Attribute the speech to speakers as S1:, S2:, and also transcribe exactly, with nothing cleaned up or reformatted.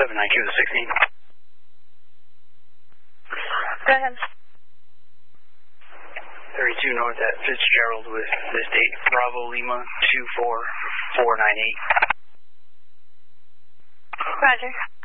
S1: seven nine Q to sixteen.
S2: Go ahead.
S1: thirty-two north at Fitzgerald with this date, Bravo Lima two four four nine eight.
S2: Roger.